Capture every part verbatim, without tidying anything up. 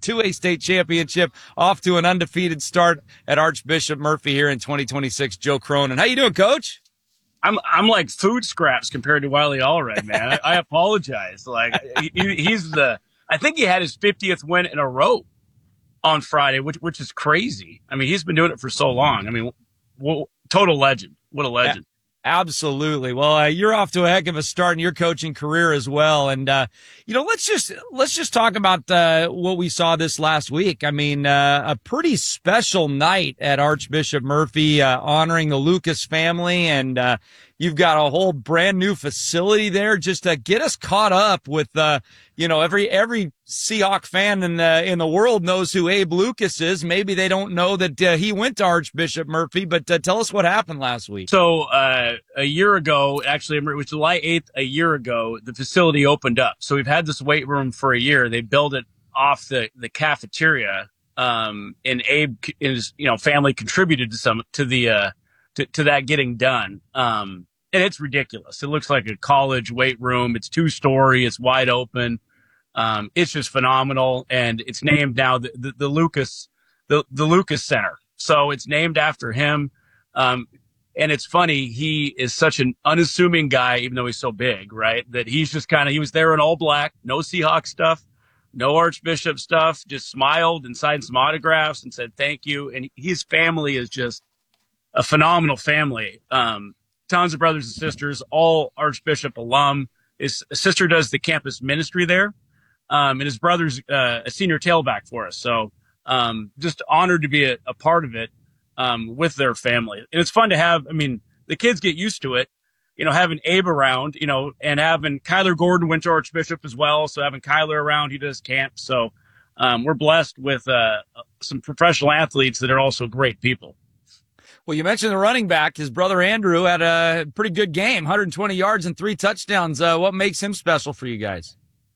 I'm I'm like food scraps compared to Wiley Allred, man. I, I apologize. Like he, he's the I think he had his fiftieth win in a row on Friday, which which is crazy. I mean, he's been doing it for so long. I mean, w- total legend. What a legend. Absolutely. Well, uh, you're off to a heck of a start in your coaching career as well. And, uh, you know, let's just, let's just talk about, uh, what we saw this last week. I mean, uh, a pretty special night at Archbishop Murphy, uh, honoring the Lucas family. And, uh, you've got a whole brand new facility there. Just to get us caught up with, uh, you know, every, every Seahawk fan in the, in the world knows who Abe Lucas is. Maybe they don't know that uh, he went to Archbishop Murphy, but uh, tell us what happened last week. So, uh, a year ago, actually, it was July eighth, a year ago, the facility opened up. So we've had this weight room for a year. They built it off the, the cafeteria. Um, and Abe and his, you know, family contributed to some, to the, uh, to, to that getting done. Um, and it's ridiculous. It looks like a college weight room. It's two story. It's wide open. Um, it's just phenomenal. And it's named now the, the, the Lucas, the, the Lucas Center. So it's named after him. Um, and it's funny. He is such an unassuming guy, even though he's so big, right? That he's just kind of, he was there in all black, no Seahawks stuff, no Archbishop stuff, just smiled and signed some autographs and said, thank you. And his family is just a phenomenal family. Um, tons of brothers and sisters, all Archbishop alum. His sister does the campus ministry there. Um, and his brother's uh, a senior tailback for us. So um, just honored to be a, a part of it um, with their family. And it's fun to have, I mean, the kids get used to it, you know, having Abe around, you know, and having Kyler Gordon went to Archbishop as well. So having Kyler around, he does camp. So um, we're blessed with uh, some professional athletes that are also great people. Well, you mentioned the running back. His brother Andrew had a pretty good game, one hundred twenty yards and three touchdowns. Uh, what makes him special for you guys?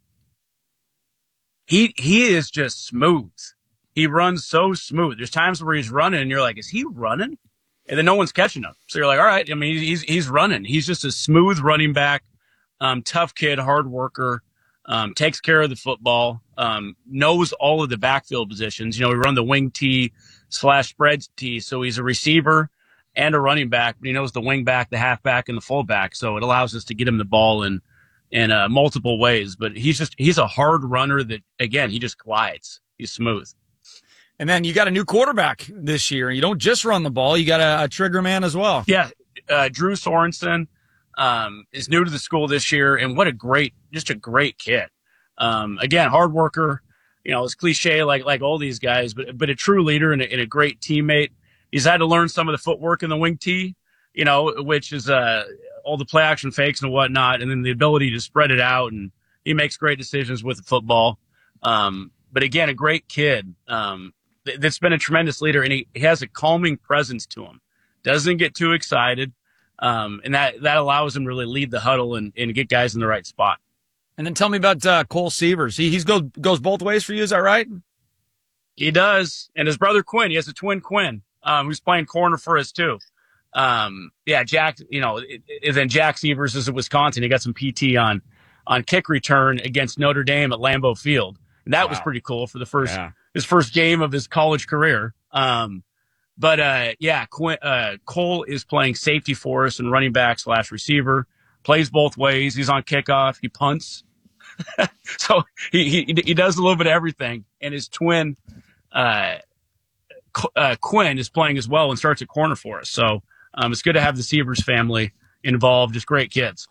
He he is just smooth. He runs so smooth. There's times where he's running and you're like, is he running? And then no one's catching him. So you're like, all right. I mean, he's he's running. He's just a smooth running back, um, tough kid, hard worker, um, takes care of the football, um, knows all of the backfield positions. You know, we run the wing T slash spread T. So he's a receiver and a running back. But he knows the wing back, the halfback, and the fullback. So it allows us to get him the ball in in uh, multiple ways. But he's just he's a hard runner that, again, he just glides. He's smooth. And then you got a new quarterback this year. You don't just run the ball. You got a, a trigger man as well. Yeah. Uh, Drew Sorensen um, is new to the school this year. And what a great, just a great kid. Um, again, hard worker, you know, it's cliche like, like all these guys, but, but a true leader and a, and a great teammate. He's had to learn some of the footwork in the wing T, you know, which is uh, all the play action fakes and whatnot. And then the ability to spread it out. And he makes great decisions with the football. Um, but again, a great kid. Um, that's been a tremendous leader, and he, he has a calming presence to him. Doesn't get too excited, um, and that, that allows him to really lead the huddle and, and get guys in the right spot. And then tell me about uh, Cole Sievers. He he's goes goes both ways for you, is that right? He does, and his brother Quinn. He has a twin Quinn, um, who's playing corner for us too. Um, yeah, Jack. You know, it, it, then Jack Sievers is at Wisconsin. He got some P T on on kick return against Notre Dame at Lambeau Field, and that wow. was pretty cool for the first. Yeah. His first game of his college career. Um, but, uh, yeah, Quinn, uh, Cole is playing safety for us and running back slash receiver, plays both ways. He's on kickoff. He punts. so he, he, he does a little bit of everything. And his twin, uh, uh, Quinn is playing as well and starts at corner for us. So, um, it's good to have the Sievers family involved. Just great kids.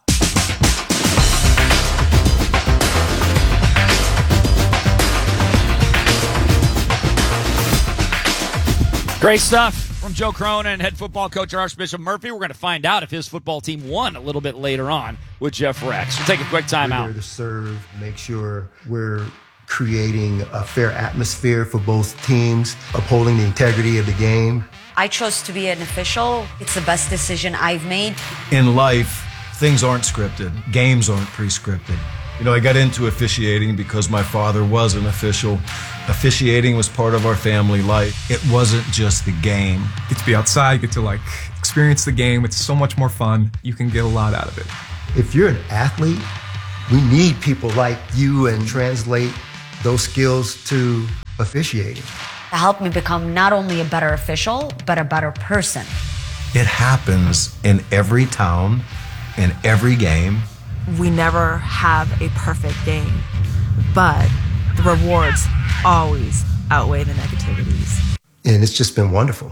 Great stuff from Joe Cronin, head football coach at Archbishop Murphy. We're going to find out if his football team won a little bit later on with Jeff Rex. We'll take a quick time we're out. Here to serve, make sure we're creating a fair atmosphere for both teams, upholding the integrity of the game. I chose to be an official. It's the best decision I've made. In life, things aren't scripted. Games aren't pre-scripted. You know, I got into officiating because my father was an official. Officiating was part of our family life. It wasn't just the game. Get to be outside, get to like experience the game. It's so much more fun. You can get a lot out of it. If you're an athlete, we need people like you and translate those skills to officiating. To help me become not only a better official, but a better person. It happens in every town, in every game. We never have a perfect game, but the rewards always outweigh the negativities. And it's just been wonderful.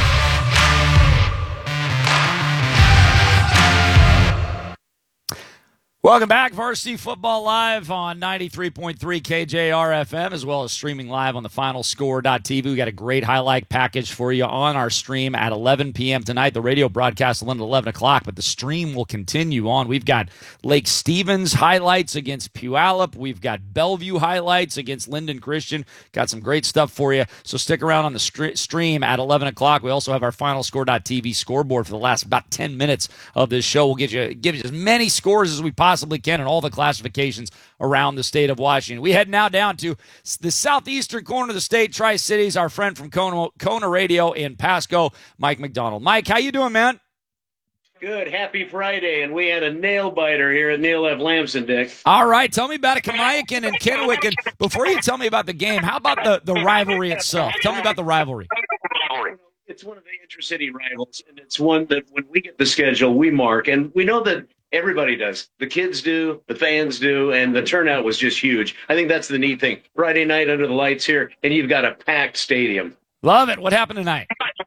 Welcome back, Varsity Football Live on ninety-three point three K J R F M, as well as streaming live on the final score dot t v. We got a great highlight package for you on our stream at eleven p.m. tonight. The radio broadcast will end at eleven o'clock, but the stream will continue on. We've got Lake Stevens highlights against Puyallup. We've got Bellevue highlights against Linden Christian. Got some great stuff for you, so stick around on the st- stream at eleven o'clock. We also have our final score dot t v scoreboard for the last about ten minutes of this show. We'll give you, give you as many scores as we possibly possibly can in all the classifications around the state of Washington. We head now down to the southeastern corner of the state, Tri-Cities, our friend from Kona, Kona Radio in Pasco, Mike McDonald. Mike, how you doing, man? Good. Happy Friday, and we had a nail biter here at Neil F. Lamson, Dick. All right, tell me about it, Kamiakin and Kennewick. And before you tell me about the game, how about the, the rivalry itself? Tell me about the rivalry. It's one of the intercity rivals, and it's one that when we get the schedule, we mark. And we know that everybody does. The kids do, the fans do, and the turnout was just huge. I think that's the neat thing. Friday night under the lights here, and you've got a packed stadium. Love it. What happened tonight?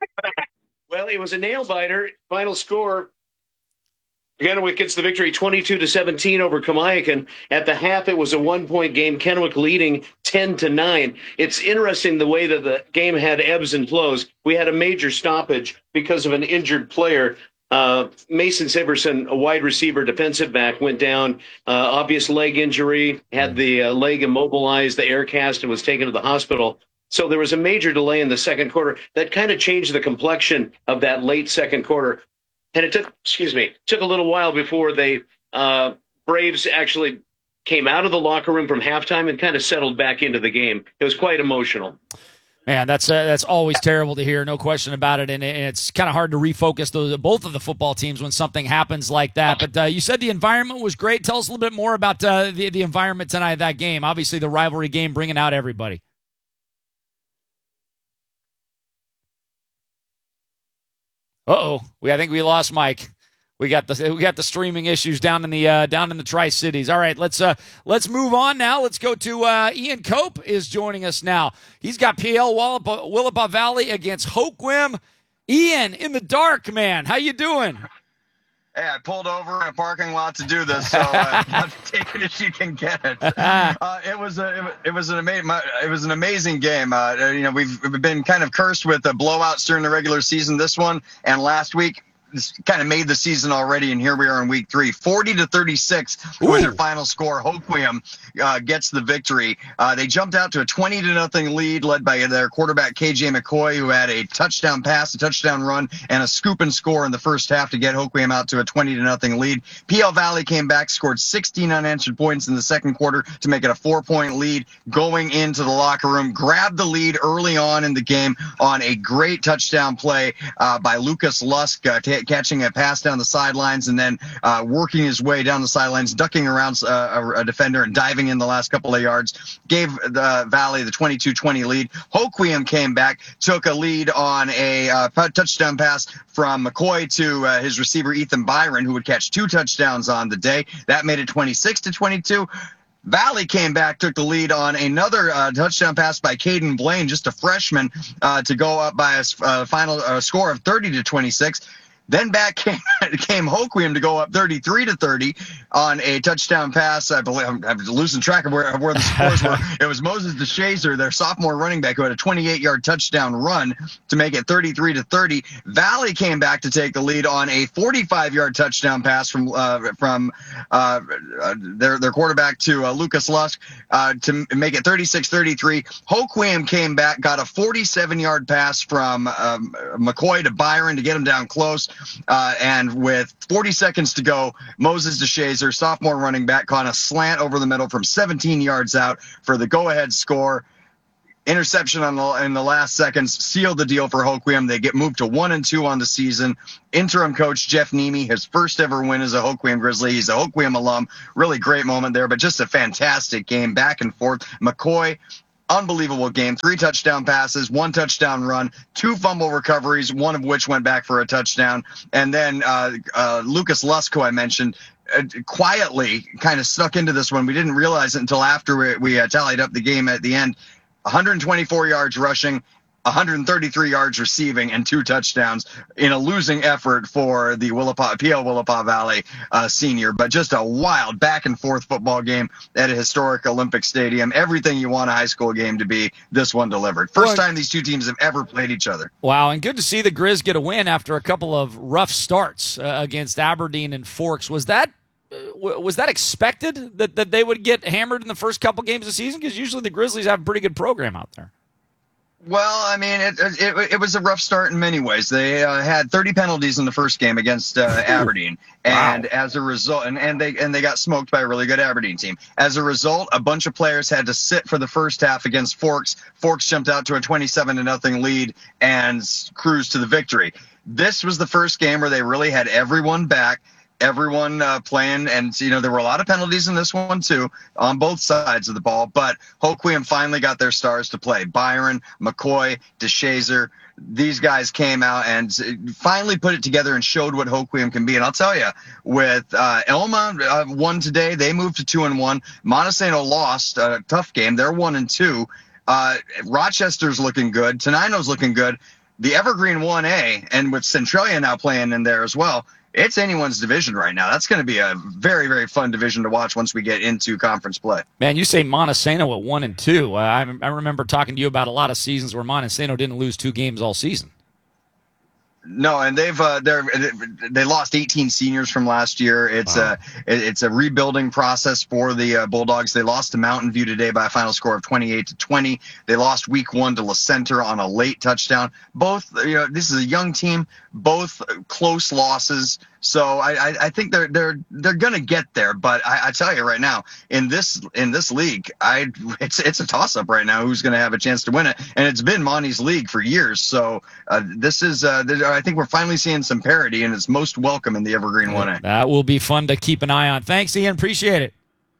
Well, it was a nail-biter. Final score, Kennewick gets the victory twenty-two to seventeen over Kamiakin. At the half, it was a one-point game, Kennewick leading ten to nine. It's interesting the way that the game had ebbs and flows. We had a major stoppage because of an injured player. Uh, Mason Siverson, a wide receiver, defensive back, went down. Uh, obvious leg injury, had the uh, leg immobilized, the air cast, and was taken to the hospital. So there was a major delay in the second quarter that kind of changed the complexion of that late second quarter. And it took, excuse me, took a little while before they uh, Braves actually came out of the locker room from halftime and kind of settled back into the game. It was quite emotional. Man, that's uh, that's always terrible to hear, no question about it, and, and it's kind of hard to refocus those, both of the football teams when something happens like that. But uh, you said the environment was great. Tell us a little bit more about uh, the, the environment tonight of that game. Obviously, the rivalry game bringing out everybody. Uh-oh, we I think we lost Mike. We got the we got the streaming issues down in the uh, down in the Tri-Cities. All right, let's uh, let's move on now. Let's go to uh, Ian Cope is joining us now. He's got P L Willapa, Willapa Valley against Hoquiam. Ian, in the dark, man, how you doing? Hey, I pulled over in a parking lot to do this, so uh, not take it as you can get it. Uh, it was a, it was an amazing, it was an amazing game. Uh, you know, we've, we've been kind of cursed with the blowouts during the regular season. This one and last week kind of made the season already, and here we are in week three. forty to thirty-six was their final score. Hoquiam uh, gets the victory. Uh, they jumped out to a twenty to nothing lead, led by their quarterback K J McCoy, who had a touchdown pass, a touchdown run, and a scoop and score in the first half to get Hoquiam out to a twenty to nothing lead. P L Valley came back, scored sixteen unanswered points in the second quarter to make it a four-point lead, going into the locker room, grabbed the lead early on in the game on a great touchdown play uh, by Lucas Lusk, uh, t- catching a pass down the sidelines and then uh, working his way down the sidelines, ducking around uh, a, a defender and diving in the last couple of yards, gave the Valley the twenty-two twenty lead. Hoquiam came back, took a lead on a uh, touchdown pass from McCoy to uh, his receiver Ethan Byron, who would catch two touchdowns on the day. That made it twenty-six to twenty-two. Valley came back, took the lead on another uh, touchdown pass by Caden Blaine, just a freshman, uh, to go up by a uh, final uh, score of thirty to twenty-six. Then back came, came Hoquiam to go up thirty-three to thirty on a touchdown pass. I believe I'm, I'm losing track of where, of where the scores were. It was Moses DeShazer, their sophomore running back, who had a twenty-eight yard touchdown run to make it thirty-three to thirty. Valley came back to take the lead on a forty-five yard touchdown pass from uh, from uh, their their quarterback to uh, Lucas Lusk uh, to make it thirty-six thirty-three. Hoquiam came back, got a forty-seven yard pass from um, McCoy to Byron to get him down close. Uh, and with forty seconds to go, Moses DeShazer, sophomore running back, caught a slant over the middle from seventeen yards out for the go-ahead score. Interception on the, in the last seconds sealed the deal for Hoquiam. They get moved to one and two on the season. Interim coach Jeff Nemi, his first ever win as a Hoquiam Grizzly. He's a Hoquiam alum. Really great moment there, but just a fantastic game, back and forth. McCoy Unbelievable game. Three touchdown passes, one touchdown run, two fumble recoveries, one of which went back for a touchdown. And then uh, uh, Lucas Lusk, who I mentioned, uh, quietly kind of snuck into this one. We didn't realize it until after we, we uh, tallied up the game at the end. one hundred twenty-four yards rushing, one hundred thirty-three yards receiving, and two touchdowns in a losing effort for the Willapa, P L Willapa Valley uh, senior. But just a wild back and forth football game at a historic Olympic stadium. Everything you want a high school game to be, this one delivered. First time these two teams have ever played each other. Wow, and good to see the Grizz get a win after a couple of rough starts uh, against Aberdeen and Forks. Was that uh, was that expected that, that they would get hammered in the first couple games of the season? Because usually the Grizzlies have a pretty good program out there. Well, I mean, it, it it was a rough start in many ways. They uh, had thirty penalties in the first game against uh, Aberdeen, and wow. as a result, and, and they and they got smoked by a really good Aberdeen team. As a result, a bunch of players had to sit for the first half against Forks. Forks jumped out to a twenty-seven to nothing lead and cruised to the victory. This was the first game where they really had everyone back. Everyone uh, playing, and you know there were a lot of penalties in this one too on both sides of the ball. But Hoquiam finally got their stars to play. Byron, McCoy, DeShazer, these guys came out and finally put it together and showed what Hoquiam can be. And I'll tell you, with uh, Elma uh, won today, they moved to two and one. Montesano lost a tough game; they're one and two. Uh, Rochester's looking good. Tenino's looking good. The Evergreen one A, and with Centralia now playing in there as well. It's anyone's division right now. That's going to be a very, very fun division to watch once we get into conference play. Man, you say Montesano at one and two. Uh, I, I remember talking to you about a lot of seasons where Montesano didn't lose two games all season. No, and they've uh, they're they lost eighteen seniors from last year. It's wow. a it's a rebuilding process for the uh, Bulldogs. They lost to Mountain View today by a final score of twenty-eight to twenty. They lost week one to La Center on a late touchdown. Both, you know, this is a young team. Both close losses. So I, I, I think they're they're they're gonna get there, but I, I tell you right now, in this in this league, I it's it's a toss up right now who's gonna have a chance to win it, and it's been Monty's league for years. So uh, this is uh, I think we're finally seeing some parity, and it's most welcome in the Evergreen one A. That will be fun to keep an eye on. Thanks, Ian. Appreciate it.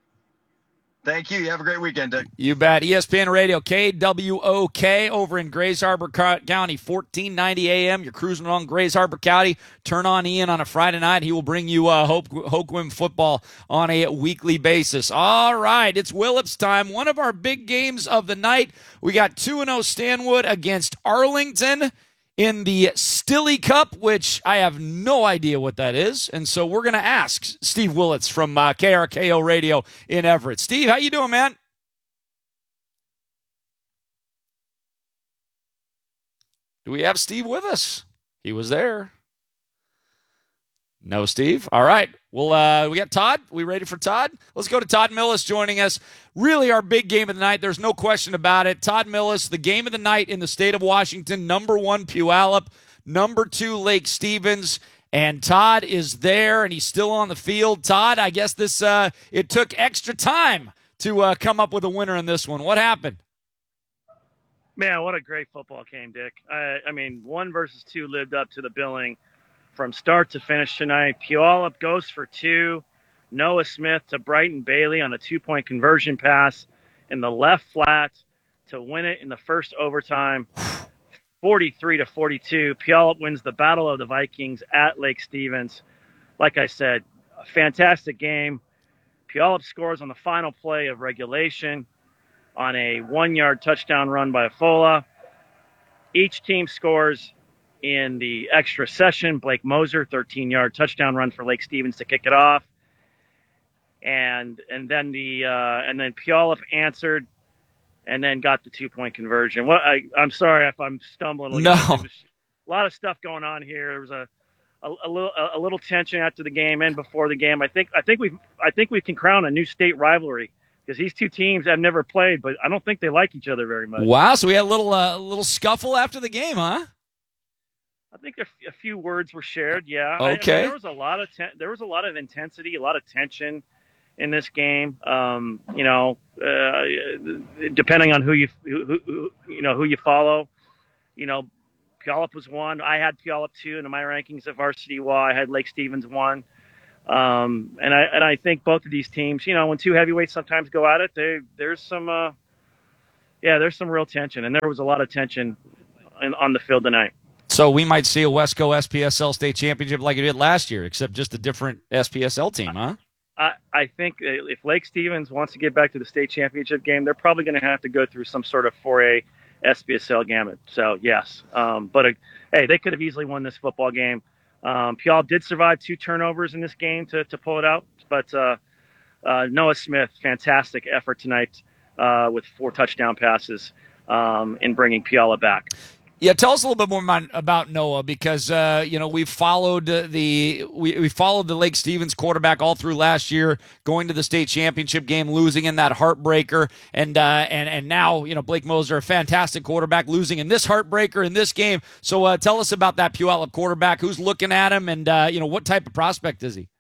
Thank you. You have a great weekend, Dick. You bet. E S P N Radio, K W O K, over in Grays Harbor County, fourteen ninety A M. You're cruising along Grays Harbor County. Turn on Ian on a Friday night. He will bring you uh, Hope, Hoquiam football on a weekly basis. All right, it's Willips time. One of our big games of the night. We got two and oh Stanwood against Arlington in the Stilly Cup, which I have no idea what that is. And so we're going to ask Steve Willits from uh, K R K O Radio in Everett. Steve, how you doing, man? Do we have Steve with us? He was there. No, Steve. All right. Well, uh, we got Todd. We ready for Todd? Let's go to Todd Millis joining us. Really our big game of the night. There's no question about it. Todd Millis, the game of the night in the state of Washington. Number one, Puyallup. Number two, Lake Stevens. And Todd is there, and he's still on the field. Todd, I guess this uh, it took extra time to uh, come up with a winner in this one. What happened? Man, what a great football game, Dick. I, I mean, one versus two lived up to the billing. From start to finish tonight, Puyallup goes for two. Noah Smith to Brighton Bailey on a two-point conversion pass in the left flat to win it in the first overtime, forty-three to forty-two. Puyallup wins the Battle of the Vikings at Lake Stevens. Like I said, a fantastic game. Puyallup scores on the final play of regulation on a one-yard touchdown run by Afola. Each team scores in the extra session. Blake Moser, thirteen-yard touchdown run for Lake Stevens to kick it off, and and then the uh, and then Puyallup answered, and then got the two-point conversion. What I I'm sorry if I'm stumbling. No, a lot of stuff going on here. There was a a, a little a, a little tension after the game and before the game. I think I think we I think we can crown a new state rivalry, because these two teams have never played, but I don't think they like each other very much. Wow, so we had a little uh, little scuffle after the game, huh? I think a, a few words were shared. Yeah. Okay. I, I mean, there was a lot of ten- there was a lot of intensity, a lot of tension in this game. Um, you know, uh, depending on who you who, who you know who you follow. You know, Puyallup was one. I had Puyallup two in my rankings at Varsity Y. I had Lake Stevens one. Um, and I and I think both of these teams, you know, when two heavyweights sometimes go at it, they, there's some. Uh, yeah, there's some real tension, and there was a lot of tension in, on the field tonight. So we might see a Wesco S P S L state championship like it did last year, except just a different S P S L team, huh? I, I think if Lake Stevens wants to get back to the state championship game, they're probably going to have to go through some sort of four A S P S L gamut. So, yes. Um, but, uh, hey, they could have easily won this football game. Um, Puyallup did survive two turnovers in this game to, to pull it out. But uh, uh, Noah Smith, fantastic effort tonight uh, with four touchdown passes um, in bringing Puyallup back. Yeah, tell us a little bit more about, about Noah, because uh, you know we've followed uh, the we, we followed the Lake Stevens quarterback all through last year, going to the state championship game, losing in that heartbreaker, and uh, and and now you know Blake Moser, a fantastic quarterback, losing in this heartbreaker in this game. So uh, tell us about that Puyallup quarterback. Who's looking at him, and uh, you know what type of prospect is he?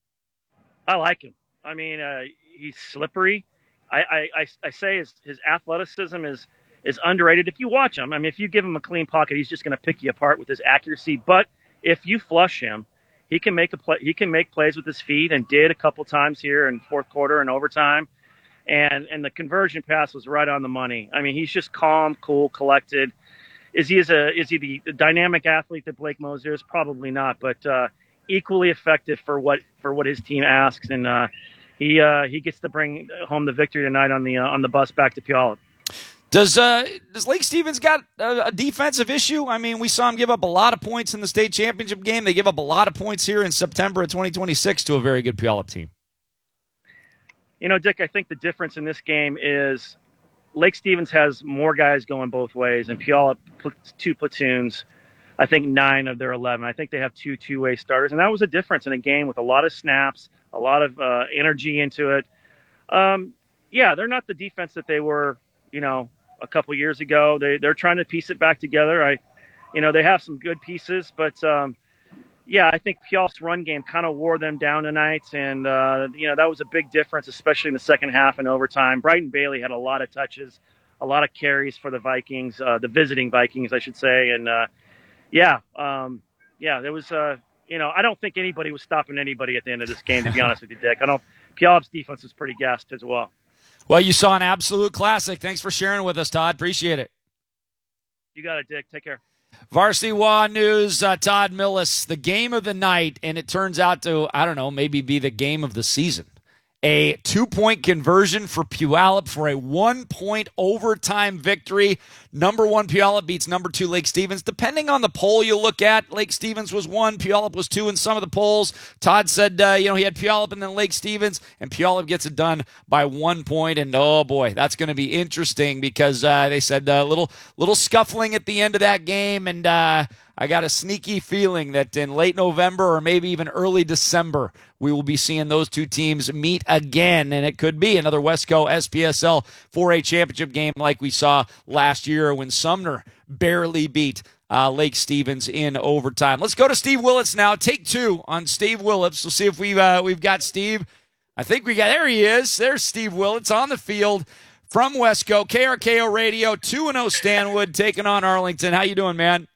I like him. I mean, uh, he's slippery. I, I, I, I say his his athleticism is. is underrated. If you watch him, I mean, if you give him a clean pocket, he's just going to pick you apart with his accuracy. But if you flush him, he can make a play. He can make plays with his feet, and did a couple times here in fourth quarter and overtime. And and the conversion pass was right on the money. I mean, he's just calm, cool, collected. Is he is a is he the, the dynamic athlete that Blake Moser is? Probably not, but uh, equally effective for what for what his team asks. And uh, he uh, he gets to bring home the victory tonight on the uh, on the bus back to Puyallup. Does uh does Lake Stevens got a, a defensive issue? I mean, we saw him give up a lot of points in the state championship game. They give up a lot of points here in September of twenty twenty-six to a very good Puyallup team. You know, Dick, I think the difference in this game is Lake Stevens has more guys going both ways, and Puyallup two platoons. I think nine of their eleven. I think they have two two-way starters, and that was a difference in a game with a lot of snaps, a lot of uh, energy into it. Um, yeah, they're not the defense that they were, you know, a couple years ago. They, they're trying to piece it back together. I, you know, they have some good pieces, but um, yeah, I think Puyallup's run game kind of wore them down tonight. And, uh, you know, that was a big difference, especially in the second half and overtime. Brighton Bailey had a lot of touches, a lot of carries for the Vikings, uh, the visiting Vikings, I should say. And uh, yeah, um, yeah, there was, uh, you know, I don't think anybody was stopping anybody at the end of this game, to be honest with you, Dick. I don't, Puyallup's defense was pretty gassed as well. Well, you saw an absolute classic. Thanks for sharing with us, Todd. Appreciate it. You got it, Dick. Take care. Varsity W A News, uh, Todd Millis, the game of the night, and it turns out to, I don't know, maybe be the game of the season. A two-point conversion for Puyallup for a one-point overtime victory. Number one, Puyallup beats number two, Lake Stevens. Depending on the poll you look at, Lake Stevens was one, Puyallup was two in some of the polls. Todd said, uh, you know, he had Puyallup and then Lake Stevens, and Puyallup gets it done by one point. And, oh, boy, that's going to be interesting because uh, they said a uh, little, little scuffling at the end of that game, and uh, I got a sneaky feeling that in late November or maybe even early December, we will be seeing those two teams meet again, and it could be another Wesco S P S L four A championship game like we saw last year when Sumner barely beat uh, Lake Stevens in overtime. Let's go to Steve Willits now. Take two on Steve Willits. We'll see if we've, uh, we've got Steve. I think we got, there he is. There's Steve Willits on the field from Wesco, K R K O Radio, two and oh Stanwood, taking on Arlington. How you doing, man?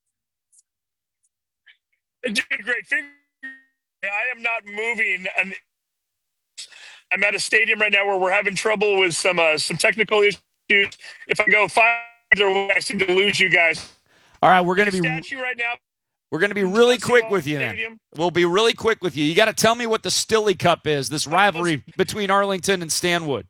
Doing great. I am not moving. I'm at a stadium right now where we're having trouble with some uh, some technical issues. If I go five away, I seem to lose you guys. All right, we're going to be statue right now. We're going to be really quick with you then. We'll be really quick with you. You got to tell me what the Stilly Cup is. This rivalry between Arlington and Stanwood.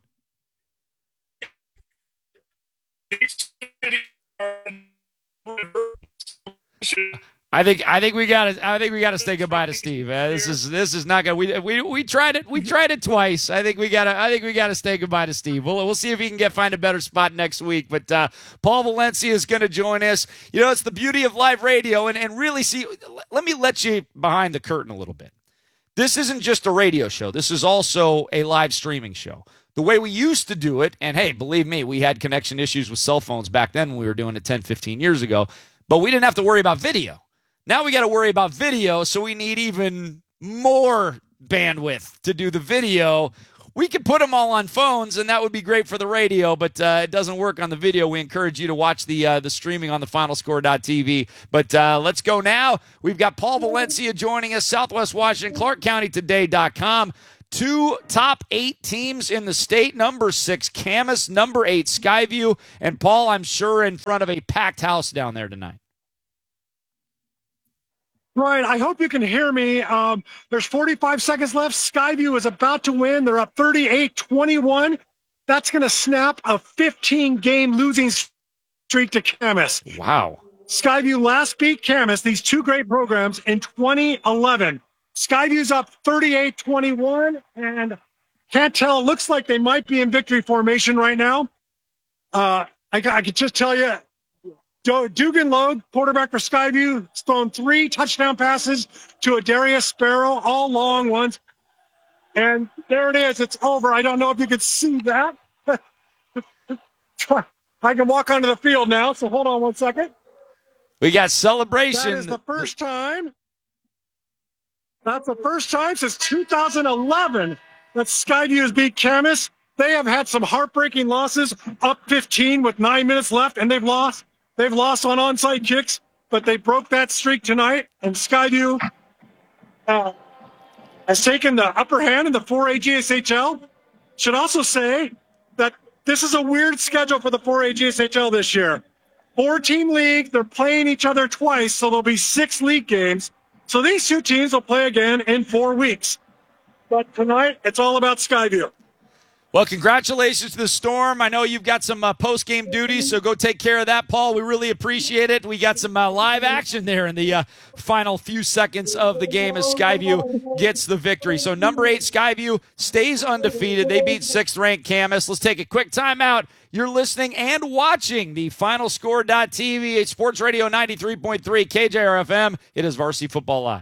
I think I think we got to I think we got to say goodbye to Steve. Uh, this is this is not good. We we we tried it. We tried it twice. I think we got to I think we got to say goodbye to Steve. We'll we'll see if he can get find a better spot next week. But uh, Paul Valencia is going to join us. You know, it's the beauty of live radio, and and really see. Let me let you behind the curtain a little bit. This isn't just a radio show. This is also a live streaming show. The way we used to do it, and hey, believe me, we had connection issues with cell phones back then when we were doing it ten, fifteen years ago, but we didn't have to worry about video. Now we got to worry about video, so we need even more bandwidth to do the video. We could put them all on phones, and that would be great for the radio, but uh, it doesn't work on the video. We encourage you to watch the uh, the streaming on the final score dot t v. But uh, let's go now. We've got Paul Valencia joining us, Southwest Washington, Clark County Today dot com. Two top eight teams in the state. Number six, Camas. Number eight, Skyview. And Paul, I'm sure in front of a packed house down there tonight. Ryan, I hope you can hear me. Um, there's forty-five seconds left. Skyview is about to win. They're up thirty-eight twenty-one. That's going to snap a fifteen-game losing streak to Camas. Wow. Skyview last beat Camas, these two great programs, in twenty eleven. Skyview's up thirty-eight twenty-one, and can't tell. Looks like they might be in victory formation right now. Uh, I, I could just tell you, Dugan Logue, quarterback for Skyview, has thrown three touchdown passes to a Darius Sparrow, all long ones. And there it is. It's over. I don't know if you could see that. I can walk onto the field now, so hold on one second. We got celebration. That is the first time. That's the first time since two thousand eleven that Skyview has beat Camas. They have had some heartbreaking losses, up fifteen with nine minutes left, and they've lost. They've lost on onside kicks, but they broke that streak tonight, and Skyview uh, has taken the upper hand in the four A G S H L. Should also say that this is a weird schedule for the four A G S H L this year. Four-team league, they're playing each other twice, so there'll be six league games. So these two teams will play again in four weeks. But tonight, it's all about Skyview. Well, congratulations to the Storm. I know you've got some uh, post-game duties, so go take care of that, Paul. We really appreciate it. We got some uh, live action there in the uh, final few seconds of the game as Skyview gets the victory. So number eight, Skyview, stays undefeated. They beat sixth-ranked Camas. Let's take a quick timeout. You're listening and watching the Final Score dot T V, Sports Radio ninety-three point three, K J R F M. It is Varsity Football Live.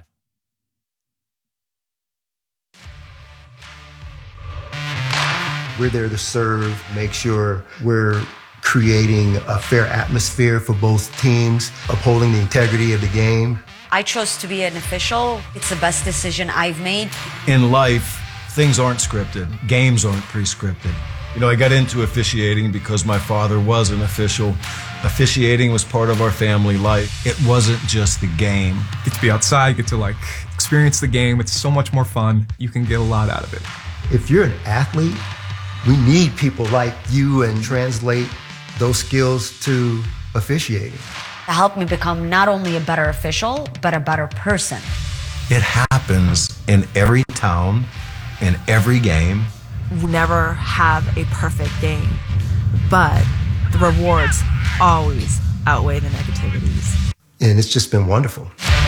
We're there to serve, make sure we're creating a fair atmosphere for both teams, upholding the integrity of the game. I chose to be an official. It's the best decision I've made. In life, things aren't scripted. Games aren't pre-scripted. You know, I got into officiating because my father was an official. Officiating was part of our family life. It wasn't just the game. Get to be outside, get to like experience the game. It's so much more fun. You can get a lot out of it. If you're an athlete, we need people like you and translate those skills to officiating. To help me become not only a better official, but a better person. It happens in every town, in every game. We never have a perfect game, but the rewards always outweigh the negativities. And it's just been wonderful.